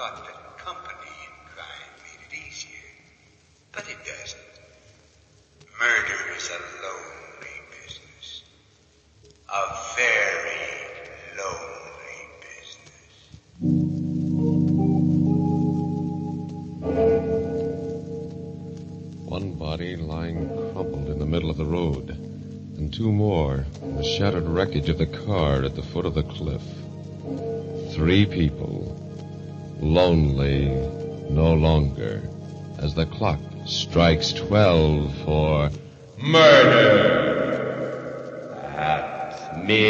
thought that company in crime made it easier. But it doesn't. Murder is a lonely business. A very lonely business. One body lying crumpled in the middle of the road, and two more in the shattered wreckage of the car at the foot of the cliff. 3 people, lonely no longer, as the clock strikes 12 for murder at midnight.